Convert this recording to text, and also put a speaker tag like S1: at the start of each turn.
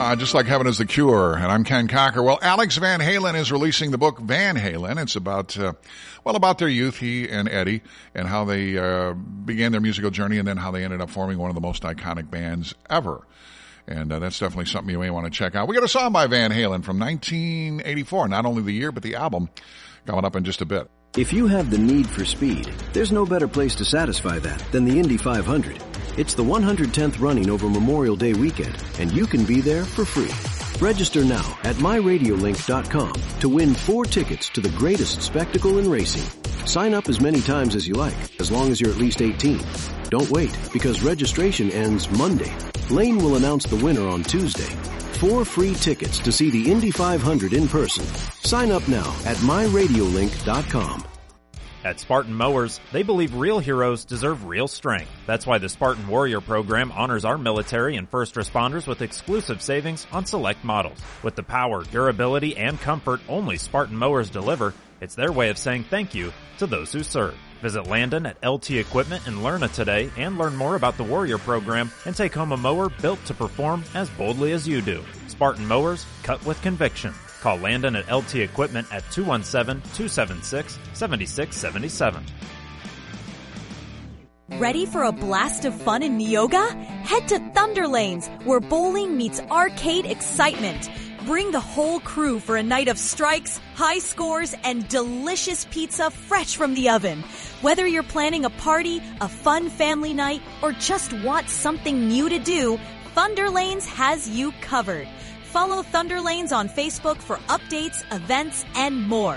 S1: Just like heaven is the cure. And I'm Ken Cocker. Well, Alex Van Halen is releasing the book Van Halen. It's about, about their youth, he and Eddie, and how they began their musical journey and then how they ended up forming one of the most iconic bands ever. And that's definitely something you may want to check out. We got a song by Van Halen from 1984. Not only the year, but the album coming up in just a bit.
S2: If you have the need for speed, there's no better place to satisfy that than the Indy 500. It's the 110th running over Memorial Day weekend, and you can be there for free. Register now at myradiolink.com to win 4 tickets to the greatest spectacle in racing. Sign up as many times as you like, as long as you're at least 18. Don't wait, because registration ends Monday. Lane will announce the winner on Tuesday. 4 free tickets to see the Indy 500 in person. Sign up now at myradiolink.com.
S3: At Spartan Mowers, they believe real heroes deserve real strength. That's why the Spartan Warrior program honors our military and first responders with exclusive savings on select models. With the power, durability, and comfort only Spartan Mowers deliver, it's their way of saying thank you to those who serve. Visit Landon at LT Equipment in Lerna today and learn more about the Warrior program and take home a mower built to perform as boldly as you do. Spartan Mowers, cut with conviction. Call Landon at LT Equipment at 217-276-7677.
S4: Ready for a blast of fun in Neoga? Head to Thunder Lanes, where bowling meets arcade excitement. Bring the whole crew for a night of strikes, high scores, and delicious pizza fresh from the oven. Whether you're planning a party, a fun family night, or just want something new to do, Thunder Lanes has you covered. Follow Thunder Lanes on Facebook for updates, events, and more.